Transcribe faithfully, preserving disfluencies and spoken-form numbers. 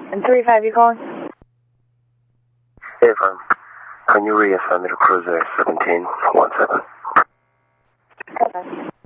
And three five, you calling? Hey, Vern. Can you reaffirm me to cruiser seventeen one seven? Okay.